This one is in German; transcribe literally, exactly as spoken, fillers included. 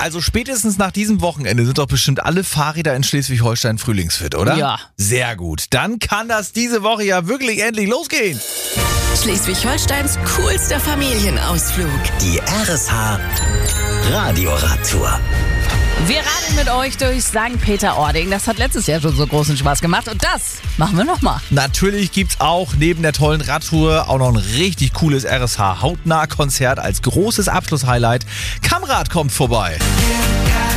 Also spätestens nach diesem Wochenende sind doch bestimmt alle Fahrräder in Schleswig-Holstein frühlingsfit, oder? Ja. Sehr gut. Dann kann das diese Woche ja wirklich endlich losgehen. Schleswig-Holsteins coolster Familienausflug. Die R S H Radioradtour. Wir radeln mit euch durch Sankt Peter-Ording. Das hat letztes Jahr schon so großen Spaß gemacht und das machen wir nochmal. Natürlich gibt's auch neben der tollen Radtour auch noch ein richtig cooles R S H-Hautnah-Konzert als großes Abschlusshighlight. Kamrat kommt vorbei.